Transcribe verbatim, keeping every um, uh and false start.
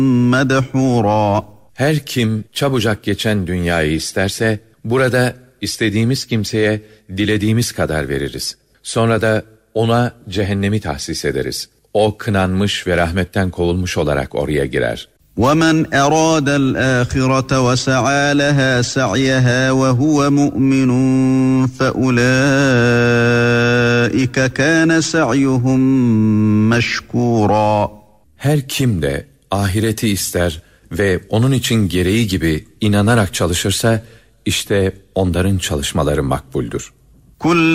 مَدْحُورًا Her kim çabucak geçen dünyayı isterse, burada istediğimiz kimseye dilediğimiz kadar veririz. Sonra da ona cehennemi tahsis ederiz. O kınanmış ve rahmetten kovulmuş olarak oraya girer. وَمَنْ أَرَادَ الْآخِرَةَ وَسَعَى لَهَا سَعْيَهَا وَهُوَ مُؤْمِنٌ فَأُولَٰئِكَ كَانَ سَعْيُهُمْ مَشْكُورًا Her kim de ahireti ister ve onun için gereği gibi inanarak çalışırsa, işte onların çalışmaları makbuldür.